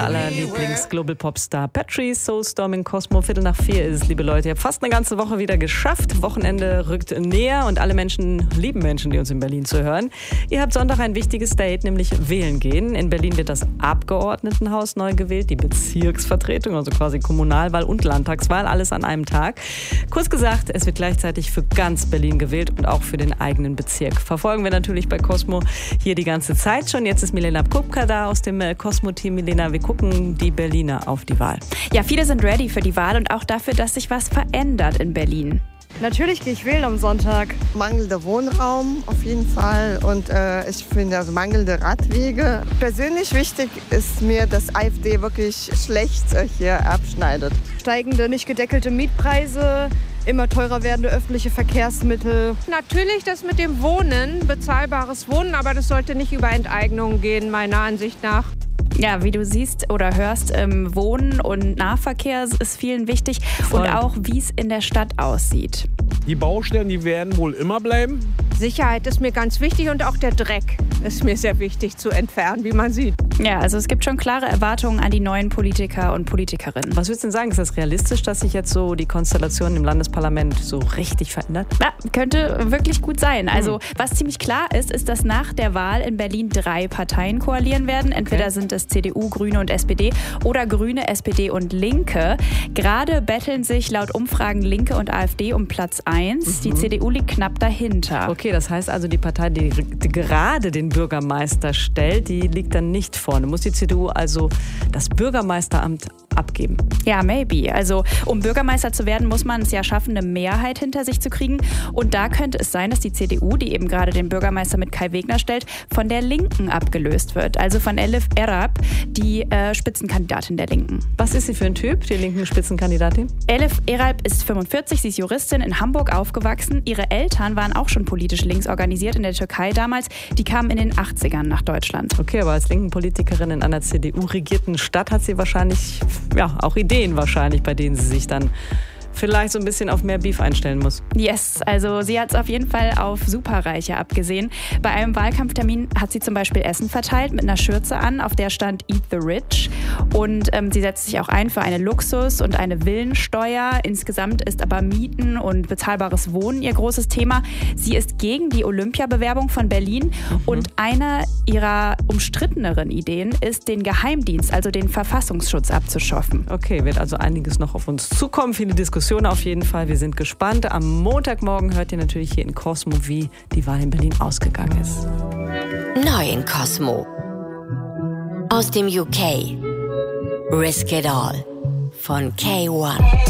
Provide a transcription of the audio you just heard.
aller Lieblings-Global-Pop-Star Patrice Soulstorm in Cosmo. 3:45 ist es, liebe Leute. Ihr habt fast eine ganze Woche wieder geschafft. Wochenende rückt näher und alle Menschen, lieben Menschen, die uns in Berlin zuhören. Ihr habt Sonntag ein wichtiges Date, nämlich wählen gehen. In Berlin wird das Abgeordnetenhaus neu gewählt, die Bezirksvertretung, also quasi Kommunalwahl und Landtagswahl, alles an einem Tag. Kurz gesagt, es wird gleichzeitig für ganz Berlin gewählt und auch für den eigenen Bezirk. Verfolgen wir natürlich bei Cosmo hier die ganze Zeit schon. Jetzt ist Milena Pupka da aus dem Cosmo-Team. Milena, wir gucken die Berliner auf die Wahl. Ja, viele sind ready für die Wahl und auch dafür, dass sich was verändert in Berlin. Natürlich gehe ich wählen am Sonntag. Mangelnder Wohnraum auf jeden Fall und ich finde also mangelnde Radwege. Persönlich wichtig ist mir, dass AfD wirklich schlecht hier abschneidet. Steigende, nicht gedeckelte Mietpreise, immer teurer werdende öffentliche Verkehrsmittel. Natürlich das mit dem Wohnen, bezahlbares Wohnen, aber das sollte nicht über Enteignungen gehen, meiner Ansicht nach. Ja, wie du siehst oder hörst, Wohnen und Nahverkehr ist vielen wichtig. Voll. Und auch, wie es in der Stadt aussieht. Die Baustellen, die werden wohl immer bleiben. Sicherheit ist mir ganz wichtig und auch der Dreck ist mir sehr wichtig zu entfernen, wie man sieht. Ja, also es gibt schon klare Erwartungen an die neuen Politiker und Politikerinnen. Was würdest du denn sagen? Ist das realistisch, dass sich jetzt so die Konstellation im Landesparlament so richtig verändert? Ja, könnte wirklich gut sein. Also was ziemlich klar ist, dass nach der Wahl in Berlin 3 Parteien koalieren werden. Entweder sind es CDU, Grüne und SPD oder Grüne, SPD und Linke. Gerade betteln sich laut Umfragen Linke und AfD um Platz 1. Die CDU liegt knapp dahinter. Okay, das heißt also, die Partei, die gerade den Bürgermeister stellt, die liegt dann nicht vorne. Muss die CDU also das Bürgermeisteramt abgeben? Ja, maybe. Also um Bürgermeister zu werden, muss man es ja schaffen, eine Mehrheit hinter sich zu kriegen. Und da könnte es sein, dass die CDU, die eben gerade den Bürgermeister mit Kai Wegner stellt, von der Linken abgelöst wird. Also von Elif Erab, die Spitzenkandidatin der Linken. Was ist sie für ein Typ, die linken Spitzenkandidatin? Elif Erab ist 45, sie ist Juristin, in Hamburg aufgewachsen. Ihre Eltern waren auch schon politisch links organisiert in der Türkei damals. Die kamen in den 80ern nach Deutschland. Okay, aber als linken Politikerin in einer CDU-regierten Stadt hat sie wahrscheinlich, ja, auch Ideen wahrscheinlich, bei denen sie sich dann vielleicht so ein bisschen auf mehr Beef einstellen muss. Yes, also sie hat es auf jeden Fall auf Superreiche abgesehen. Bei einem Wahlkampftermin hat sie zum Beispiel Essen verteilt mit einer Schürze an, auf der stand Eat the Rich. Und sie setzt sich auch ein für eine Luxus- und eine Villensteuer. Insgesamt ist aber Mieten und bezahlbares Wohnen ihr großes Thema. Sie ist gegen die Olympiabewerbung von Berlin. Und eine ihrer umstritteneren Ideen ist, den Geheimdienst, also den Verfassungsschutz abzuschaffen. Okay, wird also einiges noch auf uns zukommen. Viele Diskussionen auf jeden Fall. Wir sind gespannt. Am Montagmorgen hört ihr natürlich hier in Cosmo, wie die Wahl in Berlin ausgegangen ist. Neu in Cosmo. Aus dem UK. Risk It All von K1.